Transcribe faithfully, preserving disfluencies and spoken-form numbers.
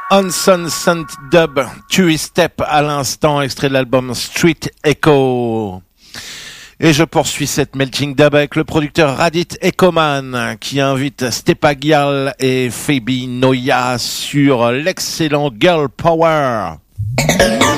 Hanson Saint Dub, Two Step à l'instant, extrait de l'album Street Echo. Et je poursuis cette melting dub avec le producteur Radit Ekoman qui invite Stepa Gyal et Phoebe Noya sur l'excellent Girl Power.